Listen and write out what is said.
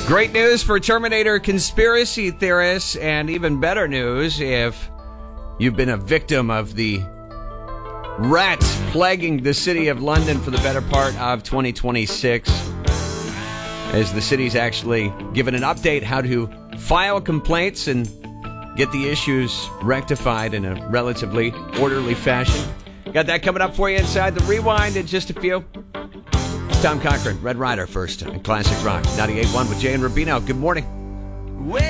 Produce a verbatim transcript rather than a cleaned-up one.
Great news for Terminator conspiracy theorists, and even better news if you've been a victim of the rats plaguing the city of London for the better part of twenty twenty-six, as the city's actually given an update how to file complaints and get the issues rectified in a relatively orderly fashion. Got that coming up for you inside the Rewind in just a few. It's Tom Cochran, Red Rider first on Classic Rock ninety-eight point one with Jay and Rubino. Good morning.